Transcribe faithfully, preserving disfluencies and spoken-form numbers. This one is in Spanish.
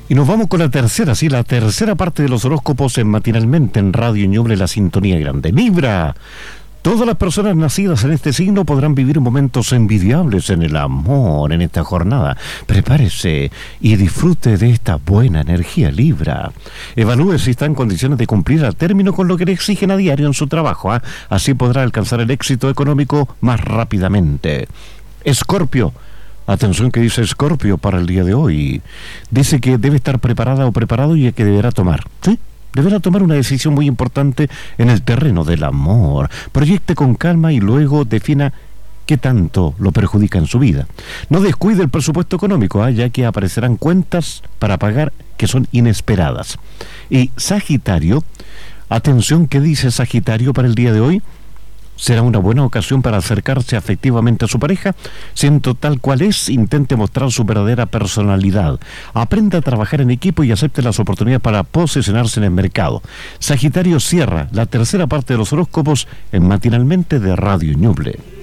Y nos vamos con la tercera, sí, la tercera parte de los horóscopos en Matinalmente en Radio Ñuble, la sintonía grande. Libra. Todas las personas nacidas en este signo podrán vivir momentos envidiables en el amor en esta jornada. Prepárese y disfrute de esta buena energía, Libra. Evalúe si está en condiciones de cumplir al término con lo que le exigen a diario en su trabajo. ¿eh? Así podrá alcanzar el éxito económico más rápidamente. Escorpio. Atención que dice Escorpio para el día de hoy. Dice que debe estar preparada o preparado y que deberá tomar. ¿Sí? Deberá tomar una decisión muy importante en el terreno del amor. Proyecte con calma y luego defina qué tanto lo perjudica en su vida. No descuide el presupuesto económico, ¿eh? ya que aparecerán cuentas para pagar que son inesperadas. Y Sagitario, atención que dice Sagitario para el día de hoy. Será una buena ocasión para acercarse afectivamente a su pareja, siendo tal cual es, intente mostrar su verdadera personalidad. Aprenda a trabajar en equipo y acepte las oportunidades para posicionarse en el mercado. Sagitario cierra la tercera parte de los horóscopos en Matinalmente de Radio Ñuble.